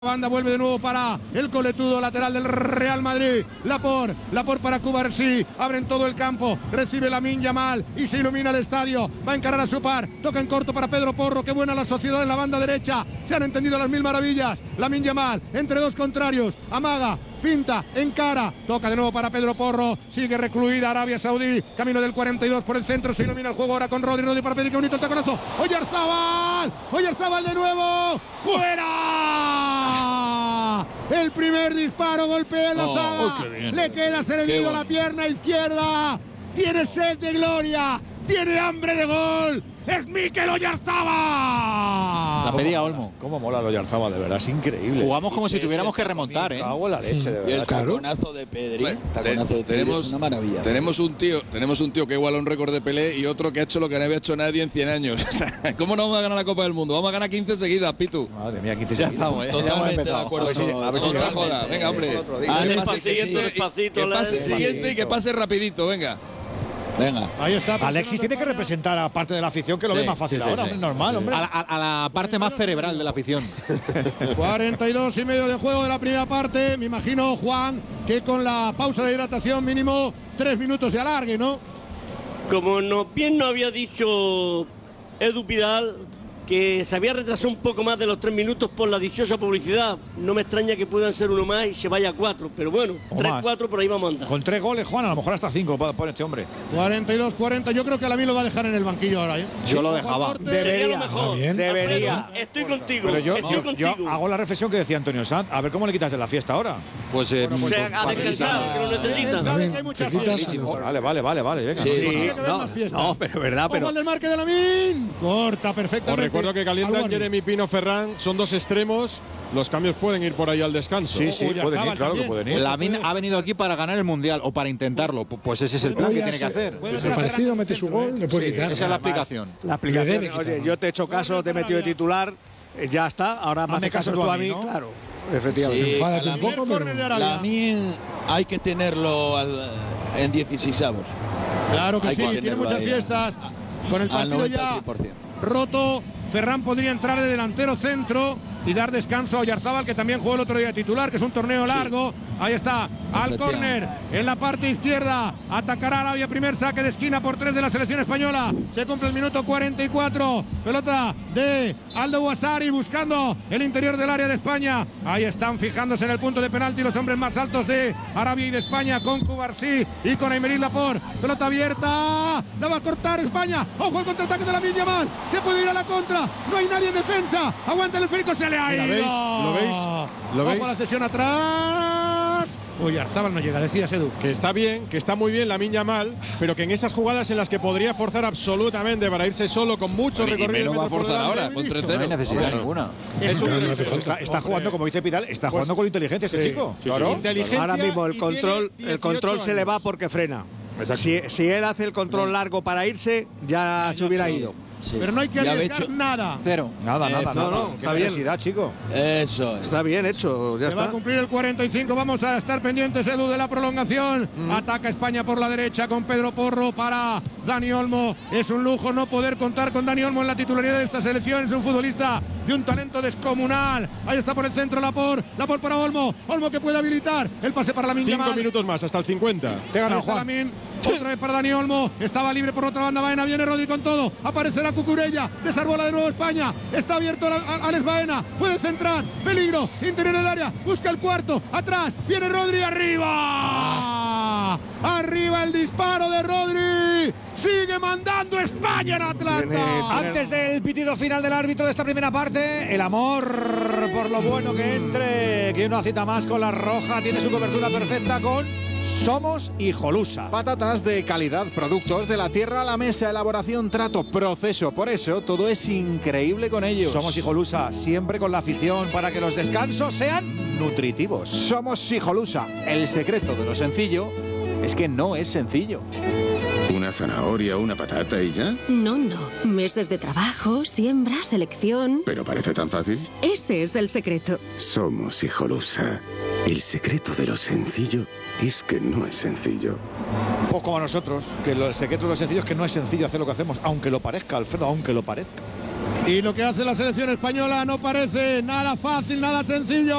Banda vuelve de nuevo para el coletudo lateral del Real Madrid. Laporte para Cubarsí. Abren todo el campo. Recibe Lamine Yamal y se ilumina el estadio. Va a encarar a su par. Toca en corto para Pedro Porro. Qué buena la sociedad en la banda derecha. Se han entendido las mil maravillas. Lamine Yamal entre dos contrarios. Amaga. Finta, encara, toca de nuevo para Pedro Porro, sigue recluida Arabia Saudí, camino del 42 por el centro, se ilumina el juego ahora con Rodri para pedir que bonito el taconazo, Oyarzabal de nuevo, ¡fuera! El primer disparo, golpea en la zaga, le queda servido a la pierna izquierda, tiene sed de gloria, tiene hambre de gol. ¡Es Mikel Oyarzabal! La pedía Olmo. ¿Cómo mola el Oyarzabal? De verdad, es increíble. Jugamos como si tuviéramos que remontar, ¿eh? Cago en la leche, de verdad. Y el taconazo de Pedri. Tenemos una maravilla. Tenemos un tío que iguala un récord de Pelé y otro que ha hecho lo que no había hecho nadie en 100 años. O sea, ¿cómo no vamos a ganar la Copa del Mundo? Vamos a ganar 15 seguidas, Pitu. Madre mía, 15 ya seguidas. Estamos, Totalmente de acuerdo. A ver si otra joda. Venga, hombre. Que pase el siguiente y que pase rapidito, venga. Venga. Ahí está. Alexis tiene que representar a parte de la afición que lo ve más fácil ahora, hombre, normal, hombre. A la parte más cerebral de la afición. 42 y medio de juego de la primera parte. Me imagino, Juan, que con la pausa de hidratación mínimo 3 minutos de alargue, ¿no? Como bien nos había dicho Edu Pidal, que se había retrasado un poco más de los 3 minutos por la dichosa publicidad. No me extraña que puedan ser uno más y se vaya a 4, pero bueno, 3-4 por ahí vamos a andar. Con 3 goles, Juan, a lo mejor hasta 5 por este hombre. 42-40, yo creo que Lamine lo va a dejar en el banquillo ahora, ¿eh? Yo lo dejaba. Sería lo mejor. Debería. Alfredo, estoy contigo. Pero yo hago la reflexión que decía Antonio Sanz. A ver cómo le quitas de la fiesta ahora. Pues a descansar, que lo necesita. Sabe que hay mucha fiesta. Vale, venga. No, pero verdad, Ojo al del marque de Lamine. Corta perfectamente. Os recuerdo que calientan Jeremy Pino, Ferran, son dos extremos. Los cambios pueden ir por ahí al descanso. Sí, pueden ir, claro que pueden ir. Lamine ha venido aquí para ganar el Mundial o para intentarlo. Pues ese es el plan que tiene que hacer. El parecido mete su gol, le puede quitar. Esa es la explicación. La explicación, oye, yo te he hecho caso, te he metido de titular, ya está, ahora más de caso tú a mí, ¿no? Claro, efectivamente. Sí, enfádate un poco, pero Lamine hay que tenerlo en 16avos. Claro que sí, tiene muchas fiestas. Con el partido ya roto, Ferran podría entrar de delantero centro y dar descanso a Oyarzabal, que también jugó el otro día de titular, que es un torneo largo. Ahí está, al córner, en la parte izquierda, atacará Arabia, primer saque de esquina por 3 de la selección española. Se cumple el minuto 44, pelota de Aldo Ouassari buscando el interior del área de España. Ahí están fijándose en el punto de penalti los hombres más altos de Arabia y de España, con Cubarsí y con Aymeric Laporte. Pelota abierta, la va a cortar España. Ojo al contraataque de Lamine Yamal, se puede ir a la contra, no hay nadie en defensa, aguanta el esférico, se le ha ido. ¿Lo veis? Ojo a la cesión atrás. Oyarzabal no llega, decías, Edu. Que está bien, que está muy bien Lamine Yamal, pero que en esas jugadas en las que podría forzar absolutamente para irse solo con mucho recorrido. Y no va a forzar ahora, con 3-0. No hay necesidad ninguna. Está jugando, como dice Pidal, está jugando con inteligencia este chico. Claro. Ahora mismo el control se le va porque frena. Si él hace el control largo para irse, ya se hubiera ido. Sí. Pero no hay que arriesgar nada. Cero. Nada. Está bien. Chico. Eso es. Está bien hecho, ya Se está. va a cumplir el 45, vamos a estar pendientes, Edu, de la prolongación. Ataca España por la derecha con Pedro Porro para Dani Olmo. Es un lujo no poder contar con Dani Olmo en la titularidad de esta selección. Es un futbolista de un talento descomunal. Ahí está por el centro Laporte para Olmo. Olmo que puede habilitar el pase para Lamine Yamal. 5 minutos más, hasta el 50. Te gana Juan. Otra vez para Dani Olmo, estaba libre por otra banda, Baena, viene Rodri con todo, aparecerá Cucurella, desarbola de nuevo España, está abierto Alex Baena, puede centrar, peligro, interior del área, busca el cuarto, atrás, viene Rodri, arriba el disparo de Rodri, sigue mandando España en Atlanta. Antes del pitido final del árbitro de esta primera parte, el amor por lo bueno que entre, que una cita más con la roja, tiene su cobertura perfecta con Somos Hijolusa. Patatas de calidad, productos de la tierra a la mesa, elaboración, trato, proceso. Por eso todo es increíble con ellos. Somos Hijolusa, siempre con la afición para que los descansos sean nutritivos. Somos Hijolusa. El secreto de lo sencillo es que no es sencillo. ¿Una zanahoria, una patata y ya? No. Meses de trabajo, siembra, selección. ¿Pero parece tan fácil? Ese es el secreto. Somos Hijolusa. El secreto de lo sencillo es que no es sencillo. Un poco como a nosotros, que el secreto de lo sencillo es que no es sencillo hacer lo que hacemos, aunque lo parezca, Alfredo, aunque lo parezca. Y lo que hace la selección española no parece nada fácil, nada sencillo.